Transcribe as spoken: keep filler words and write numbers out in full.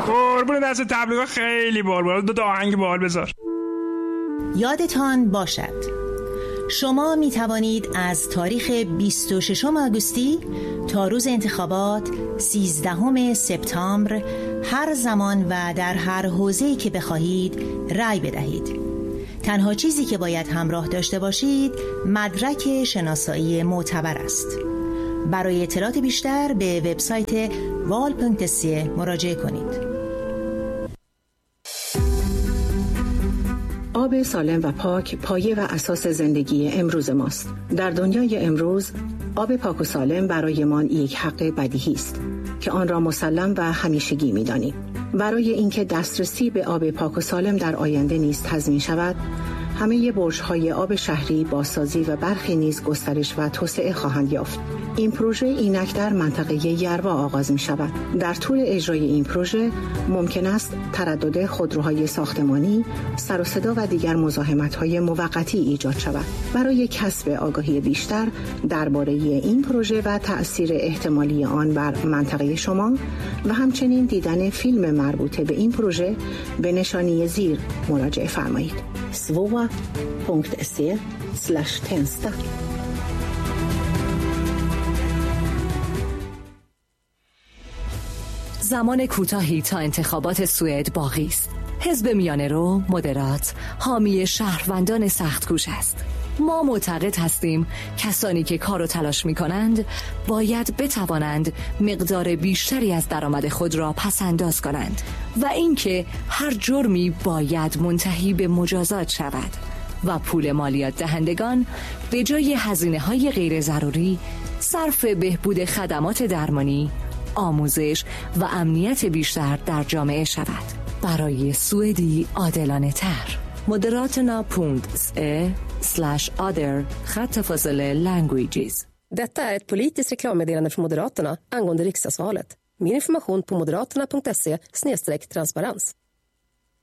قربون دست تبلیغات خیلی بال بال. دو آهنگ بال بذار. یادتان باشد شما می توانید از تاریخ بیست و ششم آگوستی تا روز انتخابات سیزدهم سپتامبر هر زمان و در هر حوزه‌ای که بخواهید رأی بدهید. تنها چیزی که باید همراه داشته باشید مدرک شناسایی معتبر است. برای اطلاعات بیشتر به وبسایت وال پونکت سی مراجعه کنید. آب سالم و پاک پایه و اساس زندگی امروز ماست. در دنیای امروز آب پاک و سالم برایمان یک حق بدیهی است که آن را مسلم و همیشگی می‌دانیم. برای اینکه دسترسی به آب پاک و سالم در آینده نیز تضمین شود، همه برج‌های آب شهری بازسازی و برخی نیز گسترش و توسعه خواهند یافت. این پروژه اینک در منطقه یروا آغاز می شود. در طول اجرای این پروژه ممکن است تردد خودروهای ساختمانی، سر و صدا و دیگر مزاحمت‌های موقتی ایجاد شود. برای کسب آگاهی بیشتر درباره این پروژه و تأثیر احتمالی آن بر منطقه شما و همچنین دیدن فیلم مربوطه به این پروژه به نشانی زیر مراجعه فرمایید. سووا پونکت سی اسلش تنستا. زمان کوتاهی تا انتخابات سوئد باقی است. حزب میانه رو مدرات حامی شهروندان سخت کوش است. ما معتقد هستیم کسانی که کار و تلاش می کنند باید بتوانند مقدار بیشتری از درآمد خود را پس انداز کنند و اینکه هر جرمی باید منتهی به مجازات شود و پول مالیات دهندگان به جای هزینه‌های غیر ضروری صرف بهبود خدمات درمانی، آموزش و امنیت بیشتر در جامعه شود. برای سوئدی عادلانه تر. Moderaterna punkt se slash other خط فاصله languages. Detta är ett politiskt reklammeddelande från Moderaterna angående riksdagsvalet. Mer information på moderaterna punkt se slash transparens.